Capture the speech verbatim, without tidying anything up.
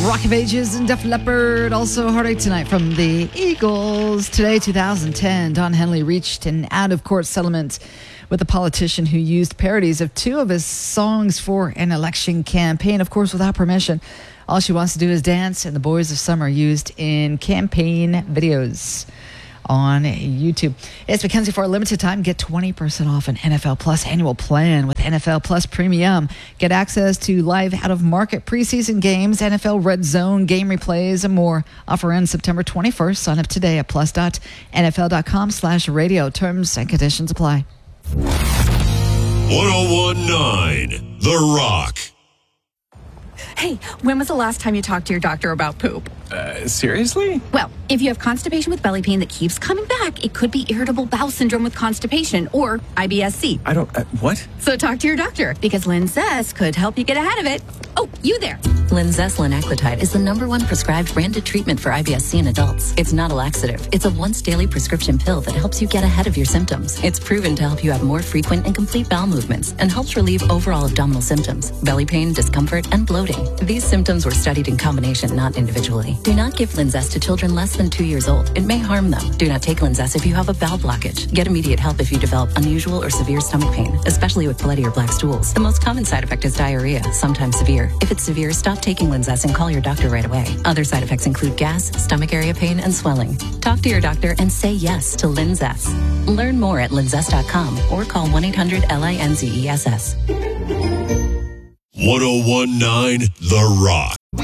Rock of Ages and Def Leppard. Also, Heartache Tonight from the Eagles. Today, two thousand ten, Don Henley reached an out-of-court settlement with a politician who used parodies of two of his songs for an election campaign, of course, without permission. All She Wants to Do Is Dance and The Boys of Summer used in campaign videos on YouTube. It's Mackenzie. For a limited time, get twenty percent off an N F L Plus annual plan with N F L Plus Premium. Get access to live out-of-market preseason games, N F L Red Zone, game replays, and more. Offer ends September twenty-first. Sign up today at plus.nfl.com slash radio. Terms and conditions apply. one oh one point nine The Rock. Hey, when was the last time you talked to your doctor about poop? Uh, seriously? Well, if you have constipation with belly pain that keeps coming back, it could be irritable bowel syndrome with constipation or I B S C. I don't... Uh, what? So talk to your doctor, because Linzess could help you get ahead of it. Oh, you there. Linzess linaclotide is the number one prescribed branded treatment for I B S C in adults. It's not a laxative. It's a once-daily prescription pill that helps you get ahead of your symptoms. It's proven to help you have more frequent and complete bowel movements and helps relieve overall abdominal symptoms, belly pain, discomfort, and bloating. These symptoms were studied in combination, not individually. Do not give Linzess to children less than two years old. It may harm them. Do not take Linzess if you have a bowel blockage. Get immediate help if you develop unusual or severe stomach pain, especially with bloody or black stools. The most common side effect is diarrhea, sometimes severe. If it's severe, stop taking Linzess and call your doctor right away. Other side effects include gas, stomach area pain, and swelling. Talk to your doctor and say yes to Linzess. Learn more at linzess dot com or call one eight hundred L I N Z E S S. one oh one point nine The Rock.